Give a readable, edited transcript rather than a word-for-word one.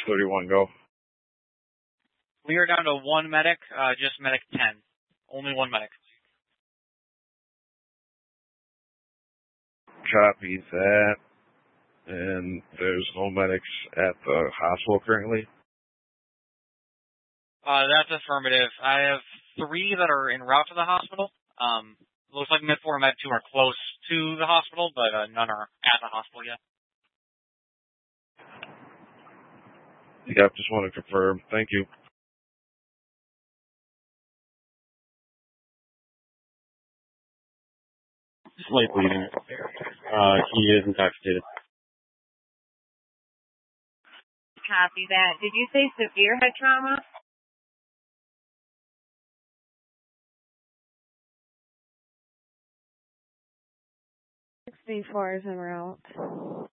31, go. We are down to one medic, just medic 10. Only one medic. Copy that. And there's no medics at the hospital currently? That's affirmative. I have 3 that are en route to the hospital. Looks like Med 4 and Med 2 are close to the hospital, but none are at the hospital yet. Yep, just want to confirm. Thank you. Slight bleeding. He is intoxicated. Copy that. Did you say severe head trauma? 64 is en route.